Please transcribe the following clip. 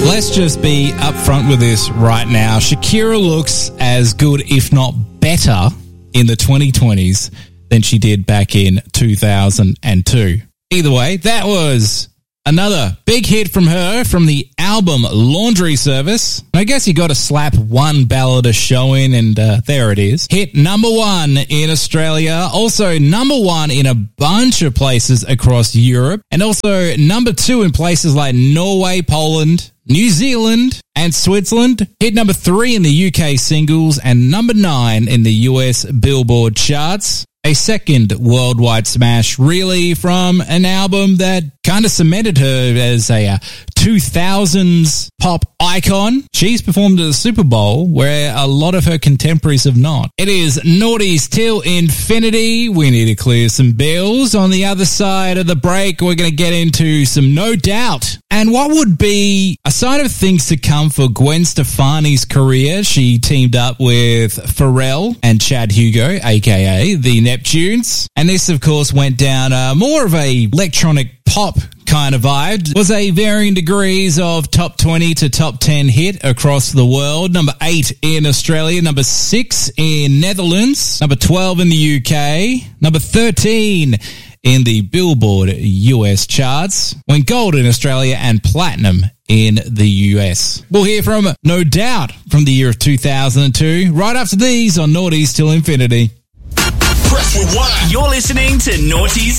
Let's just be upfront with this right now. Shakira looks as good, if not better, in the 2020s than she did back in 2002. Either way, that was another big hit from her from the album Laundry Service. I guess you got to slap one ballad a show in, and there it is. Hit number 1 in Australia, also number 1 in a bunch of places across Europe, and also number 2 in places like Norway, Poland, New Zealand, and Switzerland. Hit number 3 in the UK singles and number 9 in the US Billboard charts. A second worldwide smash, really, from an album that kind of cemented her as a 2000s pop icon. She's performed at the Super Bowl, where a lot of her contemporaries have not. It is Naughties Till Infinity. We need to clear some bills. On the other side of the break, we're going to get into some No Doubt. And what would be a sign of things to come for Gwen Stefani's career. She teamed up with Pharrell and Chad Hugo, aka the Neptunes. And this, of course, went down more of a electronic pop kind of vibe. Was a varying degrees of top 20 to top 10 hit across the world. Number 8 in Australia, number 6 in Netherlands, number 12 in the UK, number 13 in the Billboard US charts, went gold in Australia and platinum in the US. We'll hear from No Doubt from the year of 2002 right after these on Naughties Till Infinity. Press rewind. You're listening to Naughties